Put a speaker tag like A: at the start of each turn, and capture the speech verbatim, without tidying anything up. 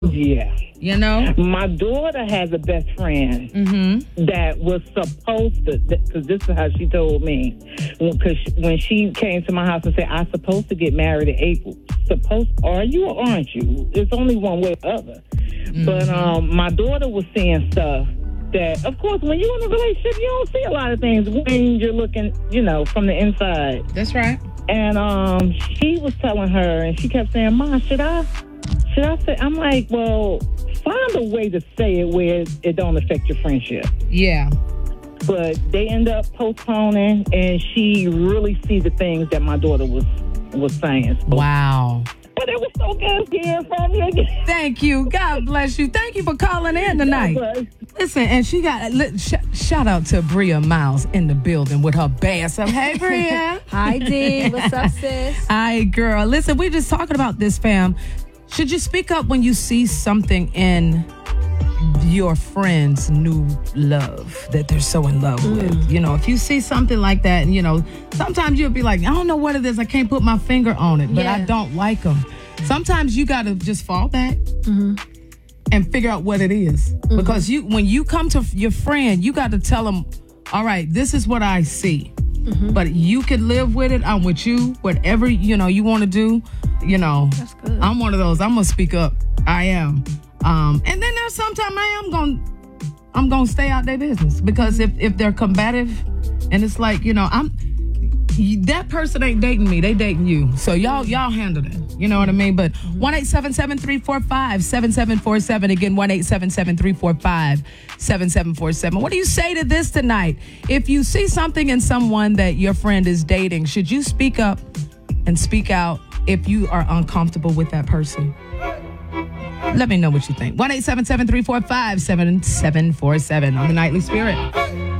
A: Yeah.
B: You know?
A: My daughter has a best friend
B: Mm-hmm.
A: that was supposed to, because this is how she told me. Because when she came to my house and said, I'm supposed to get married in April. Supposed, are you or aren't you? It's only one way or the other. Mm-hmm. But um, my daughter was seeing stuff that, of course, when you're in a relationship, you don't see a lot of things when you're looking, you know, from the inside.
B: That's right.
A: And um, she was telling her, and she kept saying, Ma, should I, should I say? I'm like, well, find a way to say it where it, it don't affect your friendship.
B: Yeah.
A: But they end up postponing, and she really see the things that my daughter was was saying. So,
B: wow.
A: but it was so good hearing from you again.
B: Thank you. God bless you. Thank you for calling in tonight. Listen, and she got, sh- shout out to Bria Miles in the building with her bass up. Hey, Bria.
C: Hi, D. What's up, sis?
B: Hi, girl. Listen, we're just talking about this, fam. Should you speak up when you see something in your friend's new love that they're so in love mm. with? You know, if you see something like that, and, you know, sometimes you'll be like, I don't know what it is. I can't put my finger on it, but yeah. I don't like them. Sometimes you got to just fall back mm-hmm. and figure out what it is. Mm-hmm. Because you, when you come to your friend, you got to tell them, all right, this is what I see. Mm-hmm. But you can live with it. I'm with you. Whatever, you know, you want to do, you know.
C: That's good.
B: I'm one of those. I'm going to speak up. I am. Um, and then there's sometimes I am going to I'm going to stay out their business. Because if, if they're combative and it's like, you know, I'm that person ain't dating me. They dating you. So y'all y'all handle it. You know what I mean? But one eight seven seven, three four five, seven seven four seven. Again, one eight seven seven, three four five, seven seven four seven. What do you say to this tonight? If you see something in someone that your friend is dating, should you speak up and speak out if you are uncomfortable with that person? Let me know what you think. one eight seven seven, three four five, seven seven four seven on the Nightly Spirit.